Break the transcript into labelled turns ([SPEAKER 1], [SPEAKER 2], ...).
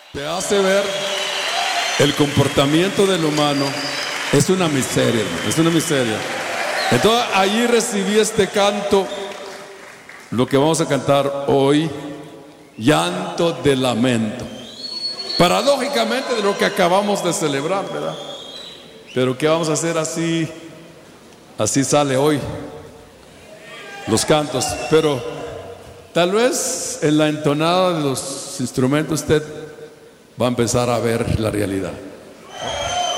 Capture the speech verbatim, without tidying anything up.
[SPEAKER 1] Te hace ver el comportamiento del humano. Es una miseria, hermano, es una miseria. Entonces allí recibí este canto, lo que vamos a cantar hoy, llanto de lamento. Paradójicamente de lo que acabamos de celebrar, ¿verdad? Pero ¿qué vamos a hacer? Así, así sale hoy los cantos. Pero tal vez en la entonada de los instrumentos usted va a empezar a ver la realidad.